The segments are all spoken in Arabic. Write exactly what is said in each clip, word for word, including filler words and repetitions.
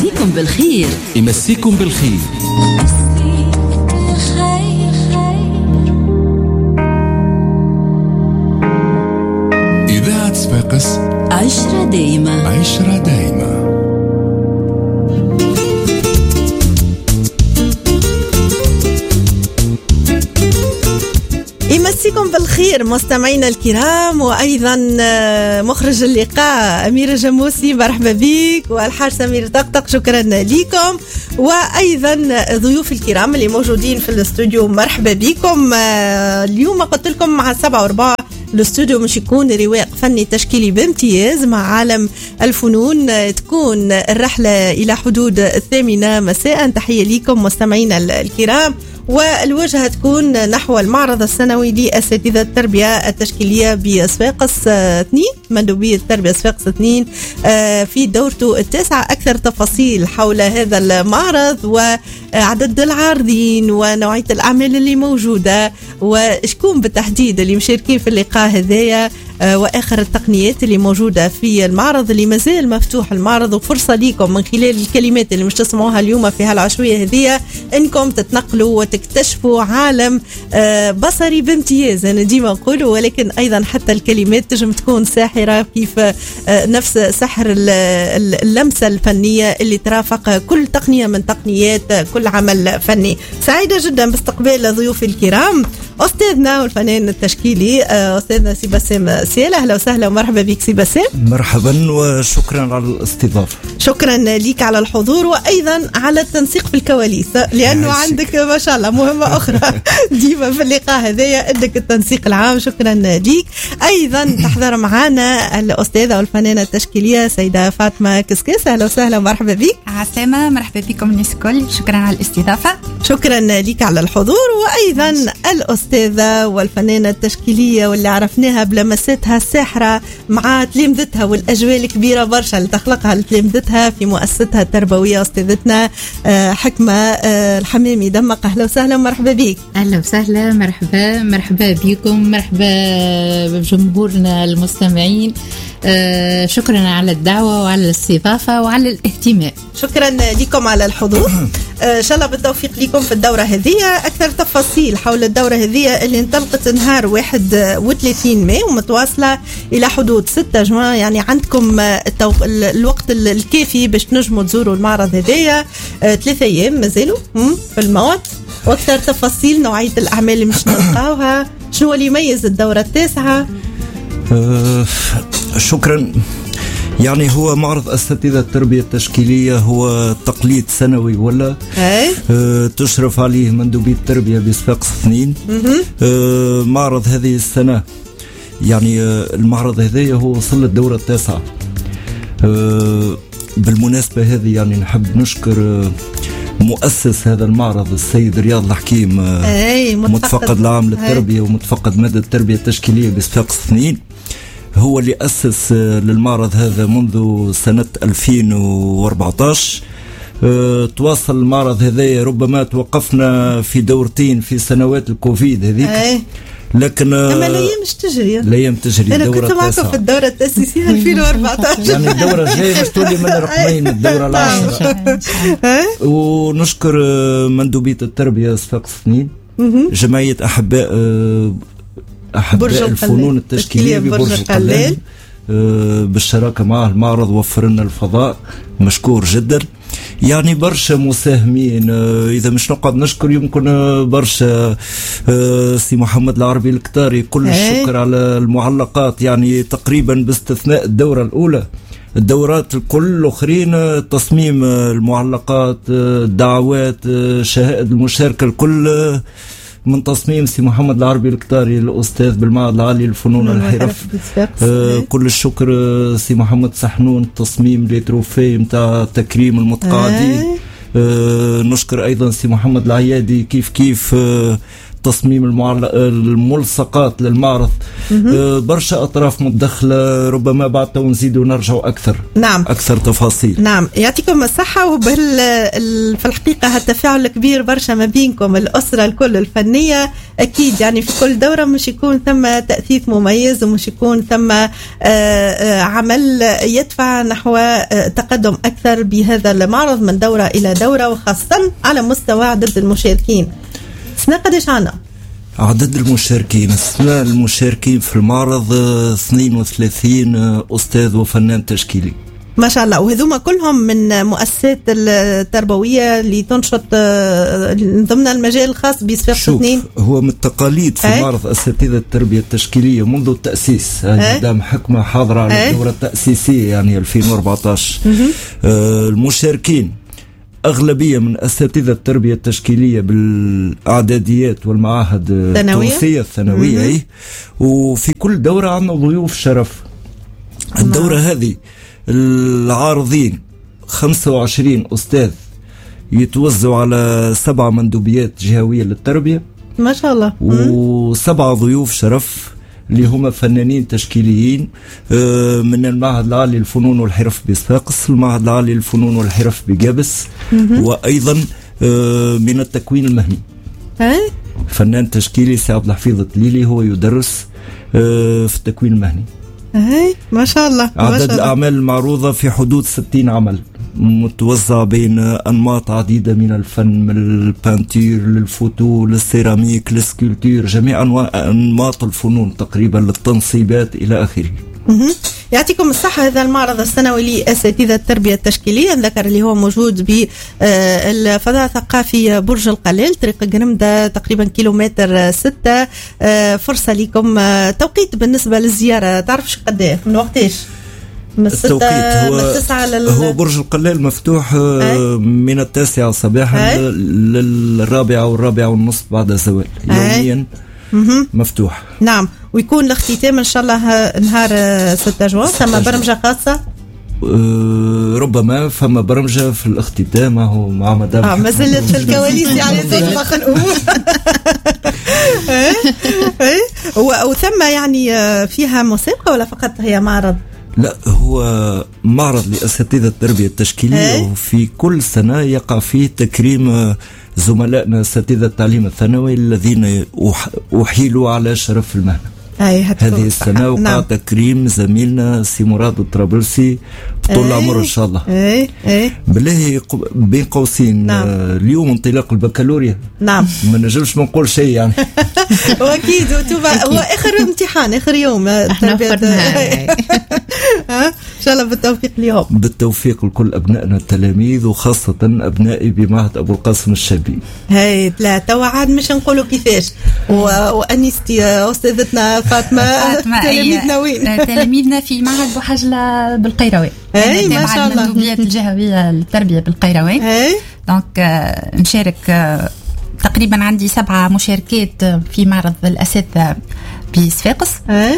يمسيكم بالخير. يمسيكم بالخير. إذاعة صفاقس عشرة دايمة. عشرة دايمة. يمسيكم بالخير مستمعينا الكرام، وأيضا مخرج اللقاء أمير الجموسي مرحبا بك، والحاج سمير طقطق شكرا لكم، وأيضا ضيوف الكرام اللي موجودين في الاستوديو مرحبا بكم. اليوم قلت لكم مع سبعة وربع الاستوديو مش يكون رواق فني تشكيلي بامتياز مع عالم الفنون، تكون الرحلة إلى حدود الثامنة مساء. تحية لكم مستمعينا الكرام، والوجهة تكون نحو المعرض السنوي لأساتذة التربية التشكيلية بصفاقس اثنين، مندوبية التربية صفاقس اثنين في دورته التاسعة. أكثر تفاصيل حول هذا المعرض وعدد العارضين ونوعية الأعمال اللي موجودة وشكون بالتحديد اللي مشاركين في اللقاء هذايا، وآخر التقنيات اللي موجودة في المعرض اللي مازال مفتوح المعرض، وفرصة ليكم من خلال الكلمات اللي مش تسمعوها اليوم في هالعشوية هذه انكم تتنقلوا وتكتشفوا عالم بصري بامتياز. انا ديما نقول، ولكن ايضا حتى الكلمات تجم تكون ساحرة كيف نفس سحر اللمسة الفنية اللي ترافق كل تقنية من تقنيات كل عمل فني. سعيدة جدا باستقبال ضيوف الكرام أستاذنا والفنان التشكيلي أستاذنا سي باسم سيالة. أهلا وسهلا ومرحبا بك سي باسم. مرحبا وشكرا على الاستضافة. شكرا لك على الحضور، وأيضا على التنسيق في الكواليس، لأنه عندك ما شاء الله مهمة أخرى ديما في اللقاء هذايا، عندك التنسيق العام. شكرا لك. أيضا تحضر معنا الأستاذة والفنانة التشكيلية سيدة فاطمة كسكس. أهلا وسهلا ومرحبا بك. عسلامة، مرحبا بكم الناس الكل. شكرا على الاستضافة. شكرا لك على الحضور. وأيضا الأستاذة الأستاذة والفنانة التشكيلية واللي عرفناها بلمساتها الساحرة مع تلامذتها والأجواء الكبيرة برشا اللي تخلقها لتلامذتها في مؤسستها التربوية، أستاذتنا حكمة الحمامي دمق. أهلا وسهلا ومرحبا بك. أهلا وسهلا، مرحبا مرحبا بكم، مرحبا بجمهورنا المستمعين. آه شكرا على الدعوة وعلى الاستضافة وعلى الاهتمام. شكرا لكم على الحضور. آه شاء الله بالتوفيق لكم في الدورة هذه. أكثر تفاصيل حول الدورة هذه اللي انطلقت نهار واحد وثلاثين ماي ومتواصلة إلى حدود ستة جوان، يعني عندكم التو... الوقت الكافي باش تنجموا تزوروا المعرض هذايا. آه ثلاثة أيام مازالوا في الموعد. وأكثر تفاصيل نوعية الأعمال اللي مش نلقاوها، شنو اللي يميز الدورة التاسعة؟ أه شكرا. يعني هو معرض أساتذة التربية التشكيلية هو تقليد سنوي ولا أه تشرف عليه مندوبية التربية بصفاقس اثنين. أه معرض هذه السنة، يعني أه المعرض هذا هو وصل للدورة التاسعة. أه بالمناسبة هذه يعني نحب نشكر أه مؤسس هذا المعرض السيد رياض الحكيم، أه متفقد العام للتربية ومتفقد مادة التربية التشكيلية بصفاقس اثنين. هو اللي أسس للمعرض هذا منذ سنة ألفين وأربعة عشر. أه تواصل المعرض هذا، ربما توقفنا في دورتين في سنوات الكوفيد هذيك، أي. لكن أما الأيام مش تجري الأيام تجري. أنا كنت معكم في الدورة التأسيسية ألفين وأربعة عشر يعني الدورة الجاية مش تولي من رقمين الدورة العاشرة. ونشكر مندوبية التربية صفاقس اثنين، جمعية أحباء أحباء الفنون التشكيلية ببرج القلال بالشراكة مع المعرض، وفر لنا الفضاء، مشكور جدا. يعني برشا مساهمين، إذا مش نقعد نشكر يمكن برشا. سي محمد العربي الكتاري، كل الشكر على المعلقات، يعني تقريبا باستثناء الدورة الأولى الدورات الكل الأخرين تصميم المعلقات، الدعوات، شهائد المشاركة، الكل من تصميم سي محمد العربي الكتاري الأستاذ بالمعهد العالي للفنون والحرف. آه كل الشكر سي محمد سحنون تصميم ليتروفي متاع تكريم المتقاعدين. آه نشكر أيضا سي محمد العيادي كيف كيف آه تصميم الملصقات للمعرض. برشا أطراف متدخلة، ربما بعد تو نزيدوا نرجعوا أكثر. نعم. أكثر تفاصيل. نعم، يعطيكم الصحة. وبال في الحقيقة هالتفاعل كبير برشا ما بينكم الأسرة الكل الفنية. أكيد يعني في كل دورة مش يكون ثم تأثيث مميز، ومش يكون ثم عمل يدفع نحو تقدم أكثر بهذا المعرض من دورة إلى دورة، وخاصة على مستوى عدد المشاركين. سنة قديش عنا؟ عدد المشاركين السنة المشاركين في المعرض اثنين وثلاثين أستاذ وفنان تشكيلي ما شاء الله، وهذوما كلهم من مؤسسات التربوية اللي تنشط ضمن المجال الخاص بصفاقس اثنين. هو من التقاليد في معرض أساتذة التربية التشكيلية منذ التأسيس. مدام حكمة حاضرة على الدورة التأسيسية يعني ألفين وأربعة عشر. آه المشاركين أغلبية من أساتذة التربية التشكيلية بالإعداديات والمعاهد التونسية الثانوية. وفي كل دورة عندنا ضيوف شرف. الدورة هذه العارضين خمسة وعشرين أستاذ يتوزعوا على سبع مندوبيات جهوية للتربية ما شاء الله، وسبعة ضيوف شرف اللي هم فنانين تشكيليين من المعهد العالي للفنون والحرف بصفاقس، المعهد العالي للفنون والحرف بجابس، وأيضا من التكوين المهني. فنان تشكيلي سي عبد الحفيظ التليلي هو يدرس في التكوين المهني. اي ما شاء الله. عدد الأعمال المعروضة في حدود ستين عمل متوزع بين أنماط عديدة من الفن، من البانتير للفوتو للسيراميك للسكولتير، جميع أنواع أنماط الفنون تقريبا، للتنصيبات إلى آخره. يعطيكم الصحة. هذا المعرض السنوي لأساتذة التربية التشكيلية نذكر اللي هو موجود بالفضاء الثقافي برج القلال، طريق قرمدة تقريبا كيلومتر ستة. فرصة لكم. توقيت بالنسبة للزيارة تعرفش قديه من وقتيش؟ من التوقيت هو لل... هو برج القلال مفتوح أي. من التاسعة صباحا للرابعة والرابعة والنصف بعد الزوال يوميا مفتوح. نعم. ويكون الاختتام ان شاء الله نهار ستة جوان. ثم برمجة خاصة؟ أه ربما فما برمجة في الاختتام هو مع مدام اه ما زلت في الكواليس يعني تطبخ الامور. وثم يعني فيها موسيقى ولا فقط هي معرض؟ لا، هو معرض لأساتذة التربية التشكيلية، وفي كل سنة يقع فيه تكريم زملائنا أساتذة التعليم الثانوي الذين أحيلوا على شرف المهنة. هذه السنة وقع نعم. تكريم زميلنا سي مراد الطرابلسي بطول العمر إن شاء الله. اي اي بالله بين قوسين نعم. اليوم انطلاق البكالوريا. نعم. ما نجمش ما نقول شيء يعني. واكيد هو اخر امتحان اخر يوم التربيه. ان شاء الله بالتوفيق اليوم. بالتوفيق لكل ابنائنا التلاميذ وخاصه ابنائي بمعهد ابو القاسم الشابي. هاي ثلاثه وعاد مش نقولوا كيفاش. وانيستي استاذتنا فاطمه تلاميذنا وين؟ تلاميذنا في معهد بوحجله بالقيروان. اي ما شاء الله. المندوبيات الجهويه للتربيه بالقيروان. اي دونك نشارك تقريبا عندي سبعة مشاركات في معرض الأساتذة بصفاقس.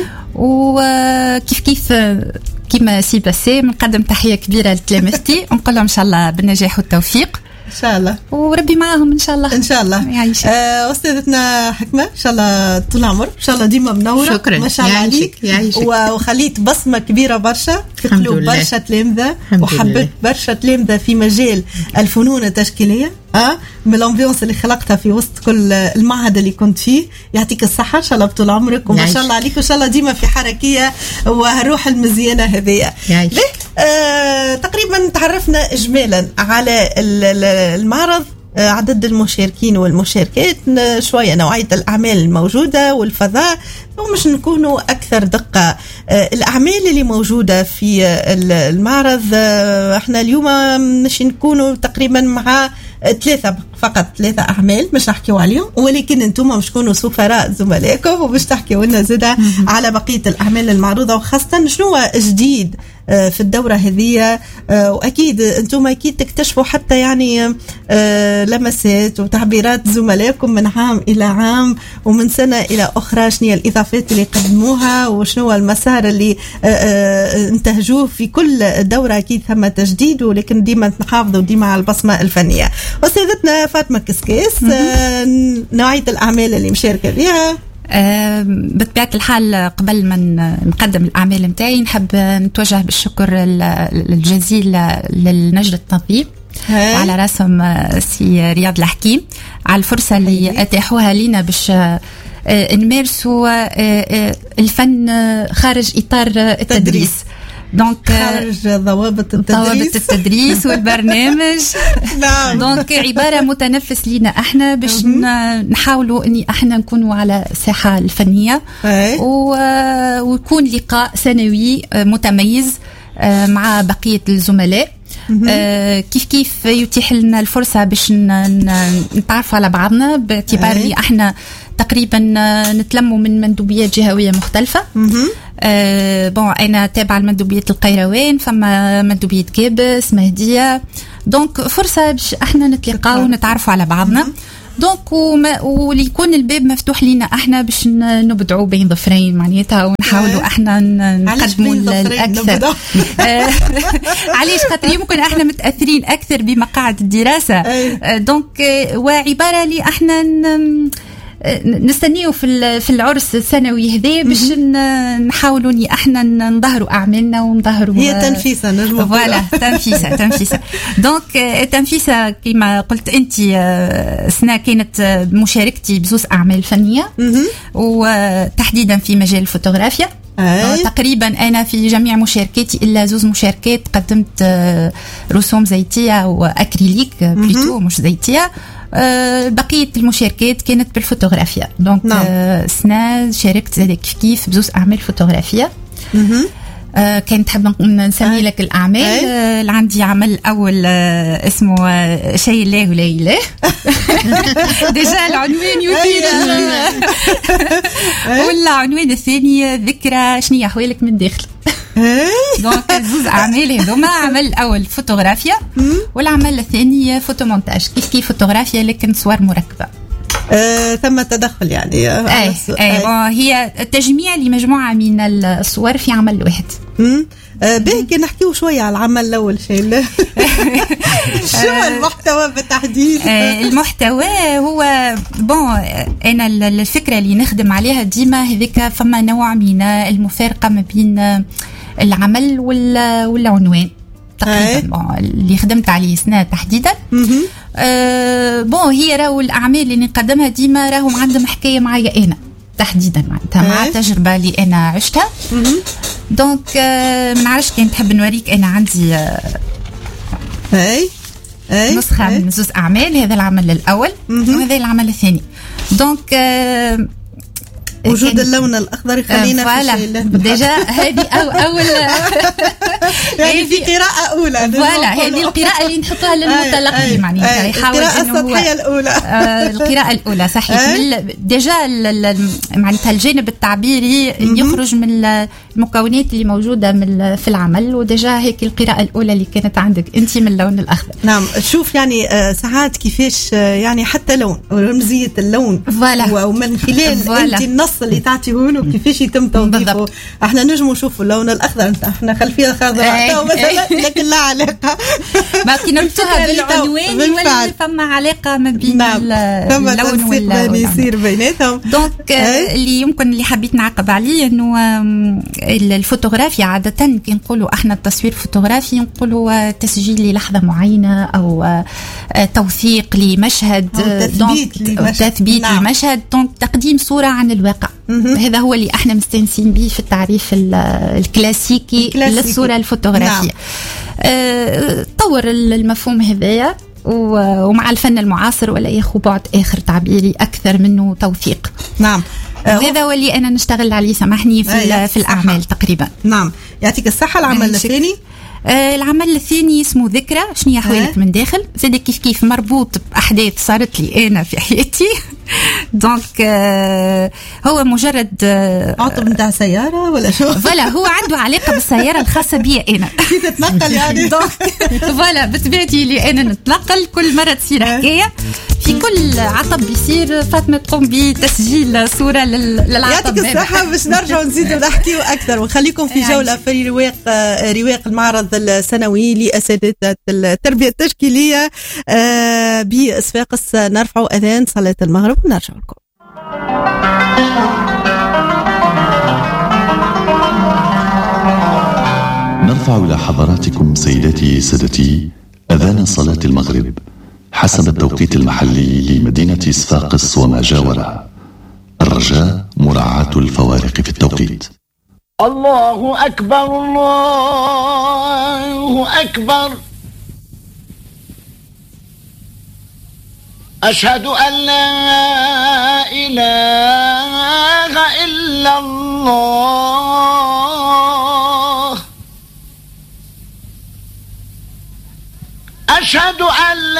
وكيف كيف كيما سي باسي نقدم تحية كبيرة لتلامذتي ونقول لهم إن شاء الله بالنجاح والتوفيق إن شاء الله، وربي معاهم إن شاء الله. إن شاء الله يعيشك. آه أستاذتنا حكمة إن شاء الله طول العمر إن شاء الله ديما منورة. شكرا. ما شاء الله عليك. وخليت بصمة كبيرة برشا في قلوب برشا تلامذة، وحبيت برشا تلامذة في مجال الفنون التشكيلية. اه من الامبيونس اللي خلقتها في وسط كل المعهد اللي كنت فيه. يعطيك الصحة إن شاء الله بطول عمرك، وما شاء الله عليك وإن شاء الله ديما في حركية وهالروح المزيانة هذية. آه تقريبا تعرفنا إجمالا على المعرض، عدد المشاركين والمشاركات، شوية نوعية الأعمال الموجودة والفضاء، ومش نكونوا أكثر دقة. الأعمال اللي موجودة في المعرض احنا اليوم مش نكونوا تقريبا مع ثلاثة فقط، ثلاثة أعمال مش نحكيوا عليهم، ولكن انتم مش تكونوا سفراء زملائكم ومش تحكيوا لنا زدا على بقية الأعمال المعروضة، وخاصة شنو جديد في الدورة هذه. وأكيد أنتم أكيد تكتشفوا حتى يعني لمسات وتعبيرات زملائكم من عام إلى عام ومن سنة إلى أخرى، شنو الإضافات اللي قدموها وشنو المسار اللي انتهجوه في كل دورة. أكيد ثم تجديد ولكن ديما نحافظوا ديما على البصمة الفنية. أستاذتنا فاطمة كسكيس، نوعية الأعمال اللي مشاركة بها؟ أه بطبيعة الحال قبل ما نقدم الأعمال متاعي نحب نتوجه بالشكر الجزيل للنجدة التنظيم وعلى راسهم سي رياض الحكيم على الفرصة اللي أتاحوها لنا باش نمارسوا الفن خارج إطار التدريس. دونك خارج ضوابط التدريس ضوابط التدريس والبرنامج. نعم. دونك عبارة متنفس لينا احنا باش نحاولوا اني احنا نكونوا على الساحة الفنية ويكون لقاء سنوي متميز مع بقية الزملاء. آه كيف كيف يتيح لنا الفرصة باش نتعرف على بعضنا باعتبار لي احنا تقريبا نتلموا من مندوبيات جهوية مختلفة. آه بون انا تابعة لمندوبية القيروان، فما مندوبية كابس مهدية، دونك فرصة باش احنا نتلاقاو ونتعرفوا على بعضنا. دونك وليكون الباب مفتوح لنا احنا باش نبدعوا بين ضفرين معناتها ونحاولوا احنا نقدموا الاكثر. علاش؟ خاطر يمكن احنا متاثرين اكثر بمقاعد الدراسه. دونك وعباره لي احنا نستنيو في في العرس السنوي هذا باش نحاولوا اني احنا نظهروا اعمالنا ونظهروا هي تنفيسه نجموا فوالا تنفيسه تنفيسه. دونك تنفيسه كما قلت انت سنه كانت مشاركتي بزوز اعمال فنيه وتحديدا في مجال الفوتوغرافيا. تقريبا انا في جميع مشاركاتي الا زوز مشاركات قدمت رسوم زيتيه واكريليك بليتو مش زيتيه. أه بقية المشاركات كانت بالفوتوغرافيا. دونك نعم. أه سنة شاركت كيف كيف بزوز أعمال فوتوغرافيا. أه كنت حابة نسمي لك الأعمال. أه اللي عندي عمل أول أه اسمه أه شيء الله ولا إله. ديجا العنوان يثير. والعنوان الثاني ذكرى شنية أحوالك من داخل. دونك زوز اعمال هذوما، عمل الاول فوتوغرافيا والعمل الثاني فوتومونتاج كيف كيف فوتوغرافيا لكن صور مركبه. آه، ثم تدخل يعني آه اي اي هي تجميع لمجموعه من الصور في عمل واحد. آه بهيك نحكيو شويه على العمل الاول. شيء شو المحتوى بالتحديد؟ آه المحتوى هو بون انا الفكره اللي نخدم عليها ديما هذيك، فما نوع من المفارقه ما بين العمل والعنوان تقريبا اللي خدمت عليه سنة تحديدا. أه بون هي راهو الأعمال اللي نقدمها ديما راهم عندهم حكاية معايا أنا تحديدا معناتها مع التجربة اللي أنا عشتها. دونك أه ما نعرفش كان تحب نوريك أنا عندي أه أي أي نسخة أي. من زوز أعمال، هذا العمل الأول وهذا العمل الثاني. دونك أه وجود اللون الأخضر يخلينا فوالا ديجا هذه أو أول يعني في قراءة أولى. فوالا هذه القراءة اللي نحطها للمتلقي معناتها يحاول إنه السطحية الأولى. القراءة الأولى صحيح. ديجا معناتها الجانب التعبيري يخرج من المكونات اللي موجودة من في العمل، وديجا هيك القراءة الأولى اللي كانت عندك أنت من اللون الأخضر. نعم شوف يعني ساعات كيفاش يعني حتى لون ورمزية اللون فوالا ومن خلال أنت النص اللي تعطيه له كيفاش يتم توظيفه. احنا نجموا نشوفوا اللون الاخضر انت احنا خلفيه خضراء مثلا لكن لا علاقه ما كنربطها بالعنوان ولا فما علاقه ما بين اللون واللون يصير بيناتهم. دونك اللي يمكن اللي حبيت نعقب عليه انه الفوتوغرافيا عاده كي نقولوا احنا التصوير فوتوغرافي نقولوا تسجيل للحظه معينه او توثيق لمشهد، دونك تثبيت لمشهد، دونك تقديم صوره عن الواقع. هذا هو اللي احنا مستانسين به في التعريف الكلاسيكي, الكلاسيكي للصورة الفوتوغرافية. نعم. أه طور المفهوم هذايا ومع الفن المعاصر ولا ياخو بعد آخر تعبيري أكثر منه توثيق. نعم هذا هو اللي أنا نشتغل عليه سامحني في, في الأعمال تقريبا. نعم يعطيك الصحة. العمل الثاني آه العمل الثاني اسمه ذكرى، شنو هي أحوالك من داخل، زاد كيف كيف مربوط بأحداث صارت لي أنا في حياتي. دونك آه هو مجرد آه عطب نتاع سيارة ولا شو؟ فوالا هو عنده علاقة بالسيارة الخاصة بي أنا. كيف تتنقل يعني؟ فوالا بطبيعتي اللي أنا نتنقل كل مرة تصير حكاية، في كل عطب بيصير فاطمة تقوم بتسجيل صورة للعطب. يعطيك الصحة. باش نرجع نزيدوا نحكيو أكثر ونخليكم في جولة في رواق رواق المعرض السنوي لأساتذة التربية التشكيلية بصفاقس. نرفعوا أذان صلاة المغرب ونرجع لكم. نرفع إلى حضراتكم سيداتي سادتي أذان صلاة المغرب حسب التوقيت المحلي لمدينة صفاقس وما جاورها. الرجاء مراعاة الفوارق في التوقيت. الله أكبر الله أكبر، أشهد أن لا إله إلا الله، أشهد أن